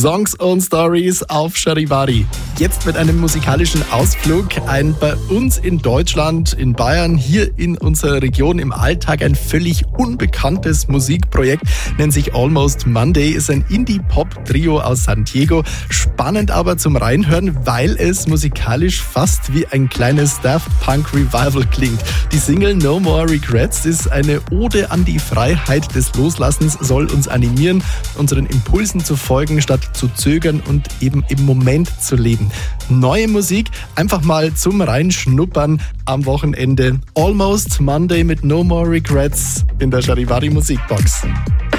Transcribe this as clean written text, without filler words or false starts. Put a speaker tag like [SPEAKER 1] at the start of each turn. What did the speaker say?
[SPEAKER 1] Songs und Stories auf Charivari. Jetzt mit einem musikalischen Ausflug. Ein bei uns in Deutschland, in Bayern, hier in unserer Region im Alltag ein völlig unbekanntes Musikprojekt. Nennt sich Almost Monday, ist ein Indie-Pop-Trio aus San Diego. Spannend aber zum Reinhören, weil es musikalisch fast wie ein kleines Daft Punk Revival klingt. Die Single No More Regrets ist eine Ode an die Freiheit des Loslassens, soll uns animieren, unseren Impulsen zu folgen, statt zu zögern und eben im Moment zu leben. Neue Musik, einfach mal zum Reinschnuppern am Wochenende. Almost Monday mit No More Regrets in der Charivari Musikbox.